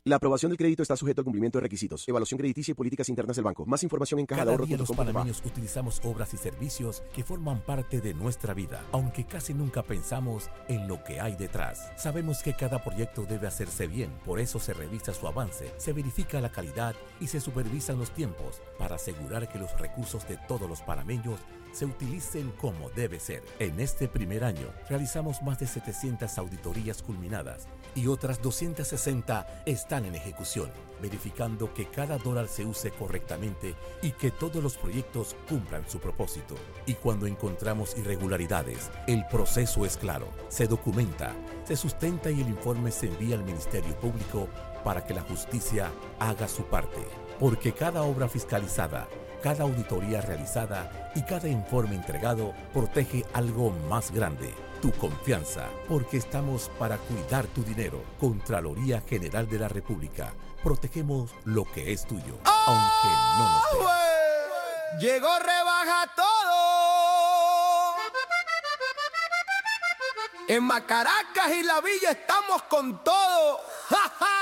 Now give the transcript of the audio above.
La aprobación del crédito está sujeto al cumplimiento de requisitos, evaluación crediticia y políticas internas del banco. Más información en Cada día los cajadeahorro.com.pa. panameños utilizamos obras y servicios que forman parte de nuestra vida, aunque casi nunca pensamos en lo que hay detrás. Sabemos que cada proyecto debe hacerse bien, por eso se revisa su avance, se verifica la calidad y se supervisan los tiempos para asegurar que los recursos de todos los panameños se utilicen como debe ser. En este primer año realizamos más de 700 auditorías culminadas y otras 260 están en ejecución, verificando que cada dólar se use correctamente y que todos los proyectos cumplan su propósito. Y cuando encontramos irregularidades, el proceso es claro, se documenta, se sustenta y el informe se envía al Ministerio Público para que la justicia haga su parte. Porque cada obra fiscalizada, cada auditoría realizada y cada informe entregado protege algo más grande, tu confianza, porque estamos para cuidar tu dinero. Contraloría General de la República. Protegemos lo que es tuyo, aunque no nos veas. Llegó Rebaja Todo. En Macaracas y la Villa estamos con todo. ¡Ja, ja!